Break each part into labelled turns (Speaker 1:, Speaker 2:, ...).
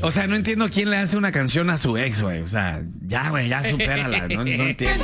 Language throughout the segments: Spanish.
Speaker 1: O sea, no entiendo quién le hace una canción a su ex, güey. O sea, ya, güey, ya supérala. No entiendo.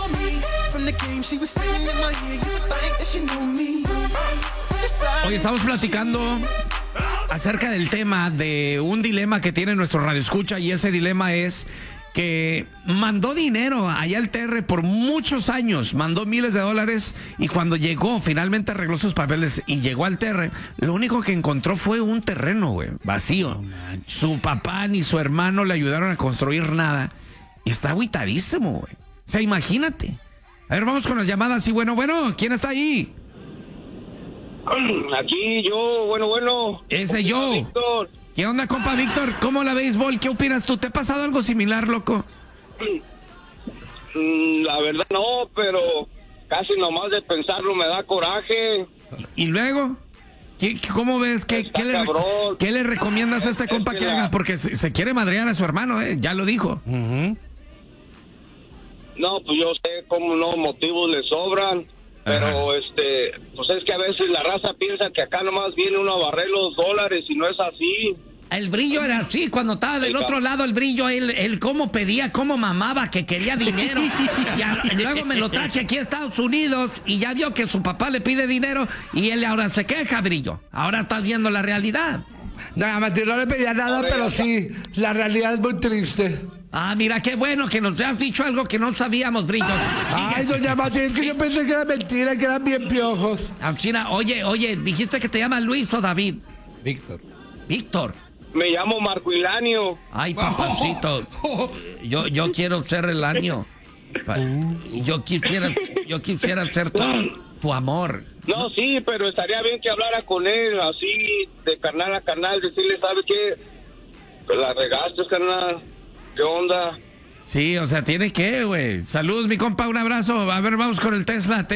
Speaker 1: Hoy estamos platicando acerca del tema de un dilema que tiene nuestro radioescucha, y ese dilema es que mandó dinero allá al TR por muchos años, mandó miles de dólares, y cuando llegó, finalmente arregló sus papeles y llegó al TR, lo único que encontró fue un terreno, güey, vacío. Su papá ni su hermano le ayudaron a construir nada, y está agüitadísimo, güey. O sea, imagínate. A ver, vamos con las llamadas. Y bueno, ¿quién está ahí?
Speaker 2: Aquí yo, bueno.
Speaker 1: Ese yo.
Speaker 2: Víctor.
Speaker 1: ¿Qué onda, compa Víctor? ¿Cómo la béisbol? ¿Qué opinas tú? ¿Te ha pasado algo similar, loco?
Speaker 2: La verdad no, pero casi nomás de pensarlo me da coraje.
Speaker 1: ¿Y luego? ¿Cómo ves? ¿Qué le recomiendas a este compa que haga? Porque se quiere madrear a su hermano, ya lo dijo.
Speaker 2: No, pues yo sé cómo no, motivos le sobran. Pero pues es que a veces la raza piensa que acá nomás viene uno a barrer los dólares y no es así.
Speaker 1: El Brillo era así, cuando estaba del otro lado el Brillo, él cómo pedía, cómo mamaba, que quería dinero. Y luego me lo traje aquí a Estados Unidos y ya vio que su papá le pide dinero y él ahora se queja, Brillo. Ahora está viendo la realidad.
Speaker 3: No, Mati, no le pedía nada, pero sí, la realidad es muy triste.
Speaker 1: Ah, mira, qué bueno que nos has dicho algo que no sabíamos, Brillo.
Speaker 3: Ay, doña Mati, es que yo pensé que era mentira, que eran bien piojos.
Speaker 1: Alcina, oye, dijiste que te llamas Luis o David. Víctor.
Speaker 2: Me llamo Marco Ilanio.
Speaker 1: Ay, papacito, yo quiero ser el año. Yo quisiera ser tu amor.
Speaker 2: No, sí, pero estaría bien que hablara con él, así, de carnal a carnal, decirle, ¿sabes qué? Pues la regaste, carnal. ¿Qué onda?
Speaker 1: Sí, o sea, tiene que, güey. Saludos, mi compa, un abrazo. A ver, vamos con el Tesla.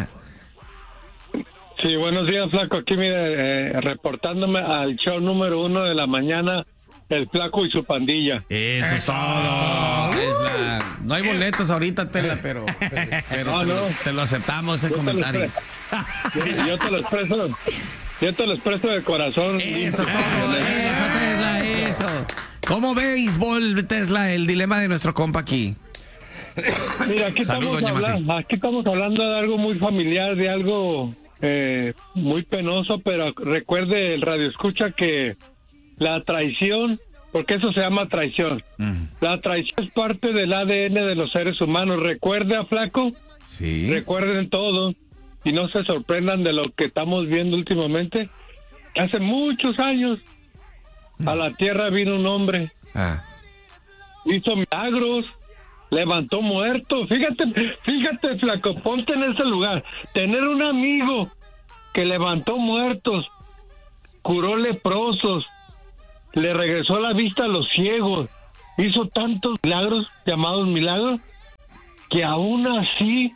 Speaker 4: Sí, buenos días, Flaco. Aquí, mire, reportándome al show número 1 de la mañana, el Flaco y su pandilla.
Speaker 1: Eso es todo. Tesla. No hay boletos ahorita, Tesla, pero te lo aceptamos ese comentario.
Speaker 4: Yo te lo expreso de corazón.
Speaker 1: Eso es todo. Eso, Tesla, eso. ¿Cómo béisbol, Tesla, el dilema de nuestro compa aquí?
Speaker 4: Mira, aquí estamos hablando de algo muy familiar, de algo muy penoso, pero recuerde el radioescucha que la traición, porque eso se llama traición, la traición es parte del ADN de los seres humanos. ¿Recuerda, Flaco?
Speaker 1: Sí.
Speaker 4: Recuerden todo y no se sorprendan de lo que estamos viendo últimamente. Hace muchos años a la tierra vino un hombre, hizo milagros, levantó muertos. Fíjate, Flaco, ponte en ese lugar. Tener un amigo que levantó muertos, curó leprosos, le regresó la vista a los ciegos, hizo tantos milagros, llamados milagros, que aún así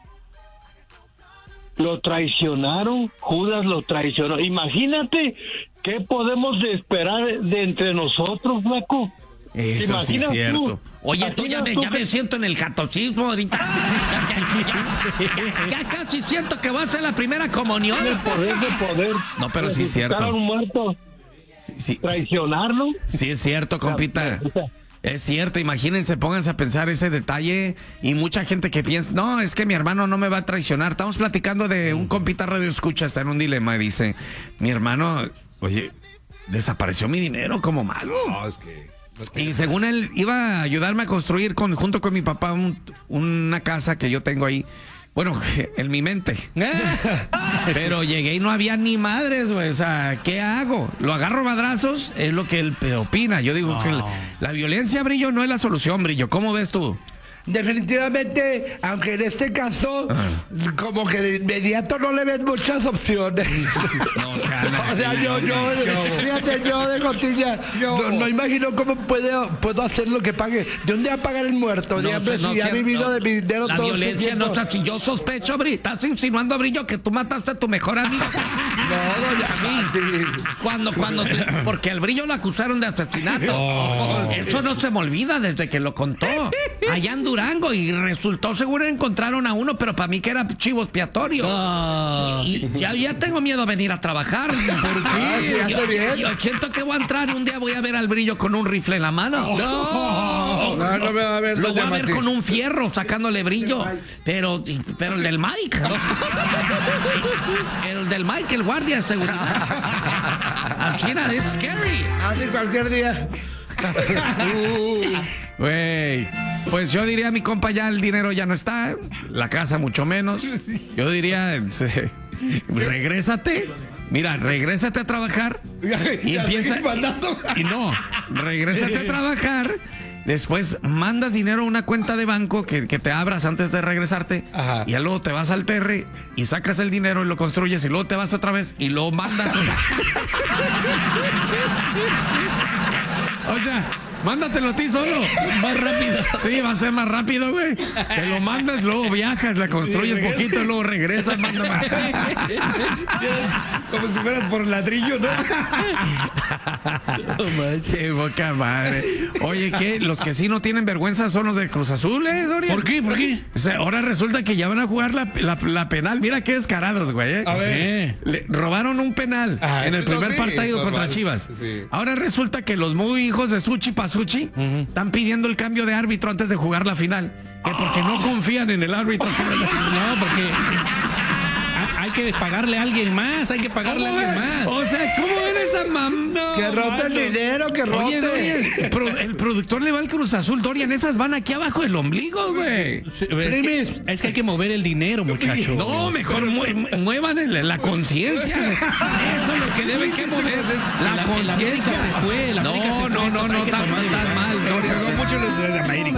Speaker 4: lo traicionaron. Judas lo traicionó. Imagínate qué podemos esperar de entre nosotros, Flaco.
Speaker 1: Eso sí es cierto. Oye, tú ya me siento en el catolicismo ahorita. Ya casi siento que voy a hacer la primera comunión.
Speaker 4: El poder.
Speaker 1: No, pero sí es cierto.
Speaker 4: Un muerto. Sí, traicionarlo.
Speaker 1: Sí es cierto, compita. Es cierto, imagínense, pónganse a pensar ese detalle, y mucha gente que piensa, no, es que mi hermano no me va a traicionar. Estamos platicando de un compita radio escucha, está en un dilema y dice, mi hermano, oye, desapareció mi dinero como mago.
Speaker 5: No, es que...
Speaker 1: Y según él, iba a ayudarme a construir junto con mi papá una casa que yo tengo ahí. Bueno, en mi mente. Pero llegué y no había ni madres, güey. O sea, ¿qué hago? ¿Lo agarro a madrazos? Es lo que él opina. Yo digo que la violencia, Brillo, no es la solución, Brillo. ¿Cómo ves tú?
Speaker 3: Definitivamente, aunque en este caso, como que de inmediato no le ves muchas opciones.
Speaker 1: No, o sea,
Speaker 3: yo de costilla, no imagino cómo puedo hacer lo que pague. ¿De dónde va a pagar el muerto? Si ha vivido de mi dinero
Speaker 1: la
Speaker 3: todo
Speaker 1: violencia no, o sea, si yo sospecho, Brillo, estás insinuando, Brillo, que tú mataste a tu mejor amigo. Porque al Brillo lo acusaron de asesinato. Eso no se me olvida desde que lo contó. Allá en Durango, y resultó seguro encontraron a uno, pero para mí que era chivo expiatorio. Y ya tengo miedo a venir a trabajar. ¿Por qué? Yo siento que voy a entrar, un día voy a ver al Brillo con un rifle en la mano. No me va a ver. Lo voy a ver con un fierro sacándole brillo. Pero el del Mike. El del Mike, el guardia de seguridad. Al China, it's scary.
Speaker 3: Así cualquier día.
Speaker 1: Güey, pues yo diría, mi compa, ya el dinero ya no está, la casa mucho menos. Yo diría, regrésate. Mira, regrésate a trabajar y empieza. Regrésate a trabajar. Después mandas dinero a una cuenta de banco que te abras antes de regresarte. Ajá. Y luego te vas al Terry y sacas el dinero y lo construyes y luego te vas otra vez y lo mandas. O sea, mándatelo a ti solo. Más rápido. Sí, va a ser más rápido, güey. Te lo mandas, luego viajas, la construyes poquito, luego regresas, manda más.
Speaker 5: Como si fueras por ladrillo, ¿no?
Speaker 1: No manches. Qué poca madre. Oye, ¿qué? Los que sí no tienen vergüenza son los de Cruz Azul, Dorian.
Speaker 5: ¿Por qué? ¿Por qué?
Speaker 1: O sea, ahora resulta que ya van a jugar la penal. Mira qué descarados, güey.
Speaker 5: A ver.
Speaker 1: Le robaron un penal en el primer partido contra Chivas. Sí. Ahora resulta que los muy hijos de Suchi Pasuchi están pidiendo el cambio de árbitro antes de jugar la final. Que porque no confían en el árbitro.
Speaker 5: No, porque hay que pagarle a alguien más. Hay que pagarle a alguien más.
Speaker 1: O sea, ¿cómo ven esa mam?
Speaker 3: No, que rote el dinero, que rote.
Speaker 1: Oye, Dorian, el productor le va al Cruz Azul, Dorian. Esas van aquí abajo del ombligo, güey.
Speaker 5: Sí, es que hay que mover el dinero, muchachos.
Speaker 1: No, mejor muevan la conciencia. Eso es lo que deben que mover. La conciencia
Speaker 5: se fue.
Speaker 1: No, tan mal.
Speaker 5: No, mucho los de América.